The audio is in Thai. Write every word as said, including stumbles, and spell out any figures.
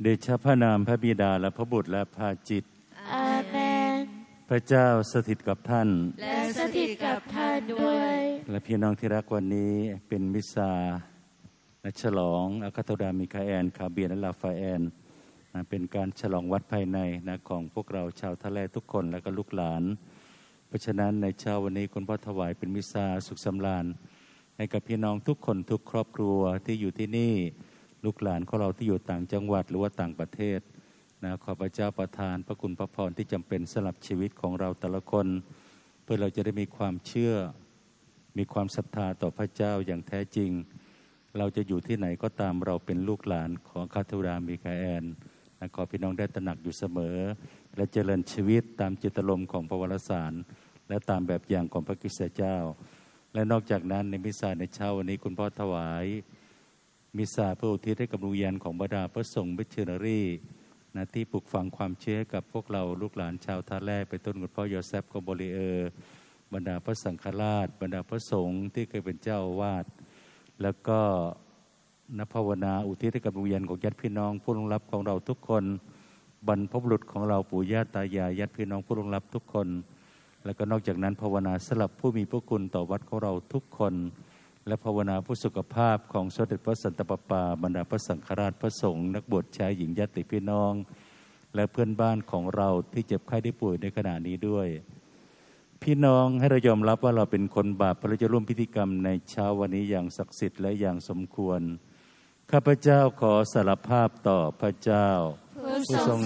เดชะพระนามพระบิดาและพระบุตรและพระจิตอาเมนพระเจ้าสถิตกับท่านและสถิตกับท่านด้วยและพี่น้องที่รักวันนี้เป็นมิสซาและฉลองอาคาโตดามิคาแอนคาเบียนและลาฟาแอนนะเป็นการฉลองวัดภายในนะของพวกเราชาวทะเลทุกคนและก็ลูกหลานเพราะฉะนั้นในเช้าวันนี้คุณพ่อถวายเป็นมิสซาสุขสำราญให้กับพี่น้องทุกคนทุกครอบครัวที่อยู่ที่นี่ลูกหลานของเราที่อยู่ต่างจังหวัดหรือว่าต่างประเทศนะขอพระเจ้าประทานพระคุณพระพรที่จำเป็นสำหรับชีวิตของเราแต่ละคนเพื่อเราจะได้มีความเชื่อมีความศรัทธาต่อพระเจ้าอย่างแท้จริงเราจะอยู่ที่ไหนก็ตามเราเป็นลูกหลานของคาโธรามิคาแอนนะขอพี่น้องได้ตระหนักอยู่เสมอและเจริญชีวิตตามเจตารมณ์ของพระวรสารและตามแบบอย่างของพระคริสตเจ้าและนอกจากนั้นในมิสซาในเช้าวันนี้คุณพ่อถวายมิสซาเพื่ออุทิศให้กับดวงวิญญาณของบรรดาพระสงฆ์มิชชันนารีนะที่ปลูกฝังความเชื่อให้กับพวกเราลูกหลานชาวท่าแร่ไปต้นคุณพ่อโยเซฟโกโบริเออร์บรรดาพระสังฆราชบรรดาพระสงฆ์ที่เคยเป็นเจ้าอาวาสแล้วก็นับภาวนาอุทิศให้กับดวงวิญญาณของญาติพี่น้องผู้ล่วงลับของเราทุกคนบรรพบุรุษของเราปู่ย่าตายายญาติพี่น้องผู้ล่วงลับทุกคนแล้วก็นอกจากนั้นภาวนาสลับผู้มีพระคุณต่อวัดของเราทุกคนและภาวนาผู้สุขภาพของสมเด็จพระสันตะปาปาบรรดาพระสังฆราชพระสงฆ์นักบวชชายหญิงญาติพี่น้องและเพื่อนบ้านของเราที่เจ็บไข้ได้ป่วยในขณะนี้ด้วยพี่น้องให้เรายอมรับว่าเราเป็นคนบาปเราจะร่วมพิธีกรรมในเช้าวันนี้อย่างศักดิ์สิทธิ์และอย่างสมควรข้าพเจ้าขอสารภาพต่อพระเจ้าผู้ทรง